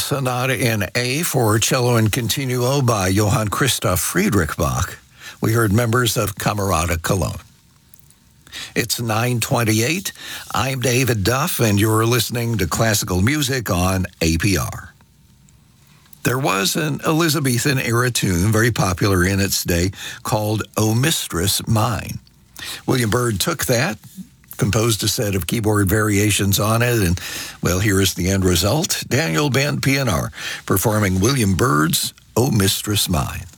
Sonata in A for cello and continuo by Johann Christoph Friedrich Bach. We heard members of Camerata Cologne. It's 9:28. I'm David Duff, and you're listening to classical music on APR. There was an Elizabethan-era tune, very popular in its day, called O Mistress Mine. William Byrd took that, composed a set of keyboard variations on it, and, well, here is the end result. Daniel Band PNR performing William Byrd's O Mistress Mine.